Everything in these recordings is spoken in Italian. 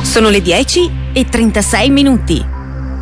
Sono le 10:36.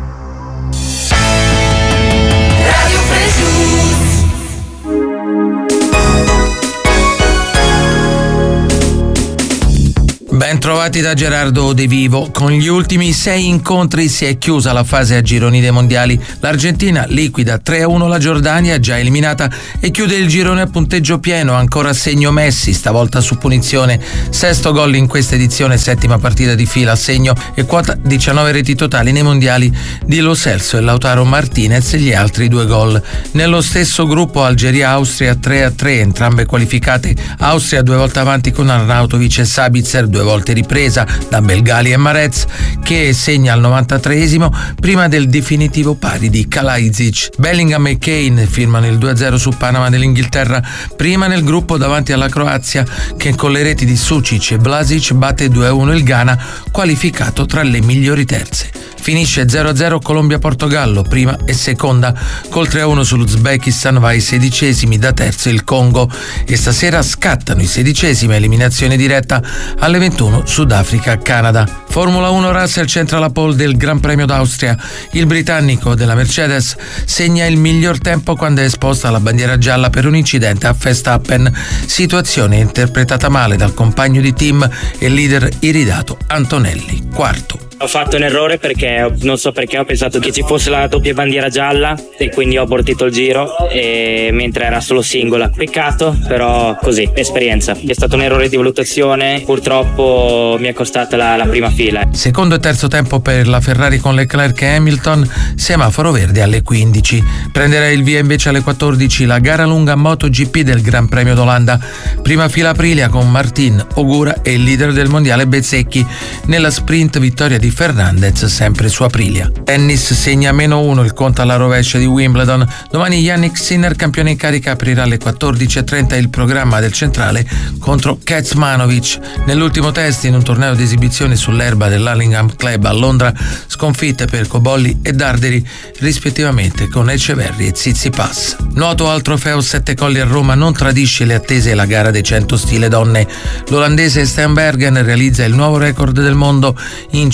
Ben trovati da Gerardo De Vivo. Con gli ultimi 6 incontri si è chiusa la fase a gironi dei mondiali. L'Argentina liquida 3-1 la Giordania, già eliminata, e chiude il girone a punteggio pieno, ancora a segno Messi, stavolta su punizione. 6° gol in questa edizione, 7ª partita di fila a segno, e quota 19 reti totali nei mondiali di Lo Celso e Lautaro Martinez, gli altri 2 gol. Nello stesso gruppo Algeria-Austria 3-3, entrambe qualificate. Austria 2 volte avanti con Arnautovic e Sabitzer, 2 volte ripresa da Belgali e Marez, che segna al 93esimo prima del definitivo pari di Kalajdzic. Bellingham e Kane firmano il 2-0 su Panama dell'Inghilterra, prima nel gruppo davanti alla Croazia, che con le reti di Sucic e Vlasic batte 2-1 il Ghana, qualificato tra le migliori terze. Finisce 0-0 Colombia-Portogallo, prima e seconda. Col 3-1 sull'Uzbekistan va ai 16esimi, da terzo il Congo, e stasera scattano i 16esimi, eliminazione diretta alle 21 Sudafrica-Canada. Formula 1, Russell centra la pole del Gran Premio d'Austria. Il britannico della Mercedes segna il miglior tempo quando è esposta alla bandiera gialla per un incidente a Verstappen, situazione interpretata male dal compagno di team e leader iridato Antonelli. Quarto. Ho fatto un errore perché non so perché ho pensato che ci fosse la doppia bandiera gialla e quindi ho abortito il giro, mentre era solo singola. Peccato, però così, esperienza. È stato un errore di valutazione, purtroppo mi è costata la prima fila. Secondo e terzo tempo per la Ferrari con Leclerc e Hamilton, semaforo verde alle 15. Prenderà il via invece alle 14 la gara lunga MotoGP del Gran Premio d'Olanda. Prima fila Aprilia con Martin, Ogura e il leader del mondiale Bezzecchi. Nella sprint vittoria di Fernandez, sempre su Aprilia. Tennis segna -1 il conto alla rovescia di Wimbledon. Domani Yannick Sinner, campione in carica, aprirà alle 14:30 il programma del centrale contro Kecmanovic. Nell'ultimo test in un torneo di esibizione sull'erba dell'Allingham Club a Londra, sconfitte per Cobolli e Darderi rispettivamente con Echeverri e Tsitsipas. Nuoto al trofeo 7 Colli a Roma non tradisce le attese la gara dei 100 stile donne. L'olandese Steenbergen realizza il nuovo record del mondo in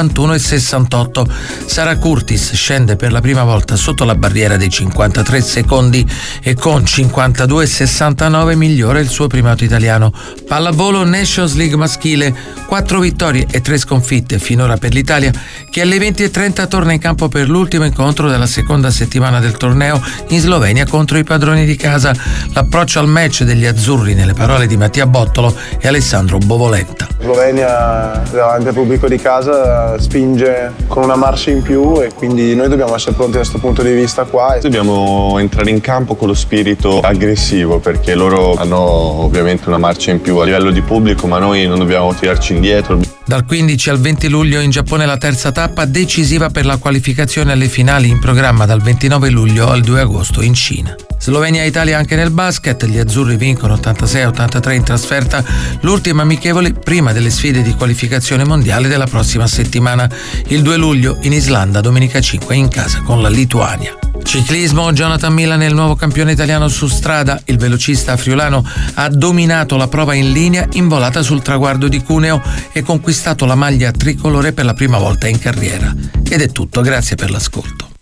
51,68. Sara Curtis scende per la prima volta sotto la barriera dei 53 secondi e con 52,69 migliora il suo primato italiano. Pallavolo Nations League maschile, 4 vittorie e 3 sconfitte finora per l'Italia, che alle 20:30 torna in campo per l'ultimo incontro della seconda settimana del torneo in Slovenia contro i padroni di casa. L'approccio al match degli azzurri, nelle parole di Mattia Bottolo e Alessandro Bovolenta. Slovenia davanti al pubblico di casa spinge con una marcia in più e quindi noi dobbiamo essere pronti da questo punto di vista qua. Dobbiamo entrare in campo con lo spirito aggressivo, perché loro hanno ovviamente una marcia in più a livello di pubblico, ma noi non dobbiamo tirarci indietro. Dal 15 al 20 luglio in Giappone la terza tappa decisiva per la qualificazione alle finali, in programma dal 29 luglio al 2 agosto in Cina. Slovenia e Italia anche nel basket, gli azzurri vincono 86-83 in trasferta, l'ultima amichevole prima delle sfide di qualificazione mondiale della prossima settimana. Il 2 luglio in Islanda, domenica 5 in casa con la Lituania. Ciclismo, Jonathan Milan è il nuovo campione italiano su strada. Il velocista friulano ha dominato la prova in linea in volata sul traguardo di Cuneo e conquistato la maglia tricolore per la prima volta in carriera. Ed è tutto, grazie per l'ascolto.